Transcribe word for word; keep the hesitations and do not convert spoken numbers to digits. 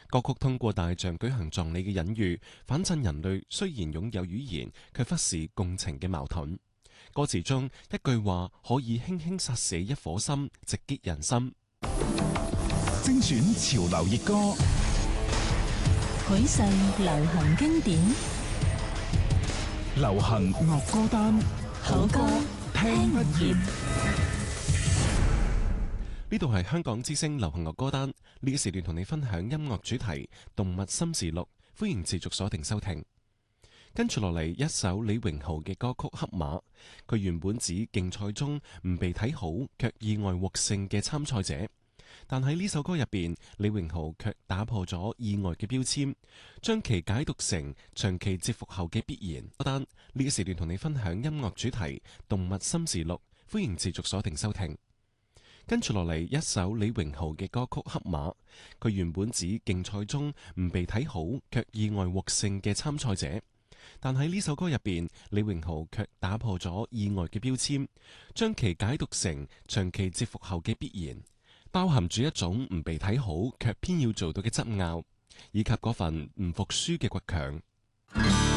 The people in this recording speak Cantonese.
歌曲通過大象舉行葬禮嘅隱喻，反襯人類雖然擁有語言，卻忽視共情嘅矛盾。歌詞中一句話可以輕輕殺死一顆心，直擊人心。 精選潮流熱歌， 許世流行經典， 流行樂歌單， 好歌聽不厭。 呢度係香港之聲流行樂歌單，呢個時段同你分享音樂主題《動物心事錄》，歡迎持續鎖定收聽。跟住落嚟一首李榮浩嘅歌曲《黑馬》，佢原本指競賽中唔被睇好卻意外獲勝嘅參賽者，但喺呢首歌入邊，李榮浩卻打破咗意外嘅標籤，將其解讀成長期蟄伏後嘅必然。歌單呢個時段同你分享音樂主題《動物心事錄》，歡迎持續鎖定收聽。跟住落嚟一首李榮浩嘅歌曲《黑馬》，佢原本指競賽中唔被睇好卻意外獲勝嘅參賽者，但喺呢首歌入邊，李榮浩卻打破咗意外嘅標籤，將其解讀成長期蟄伏後嘅必然，包含住一種唔被睇好卻偏要做到嘅執拗，以及嗰份唔服輸嘅倔強。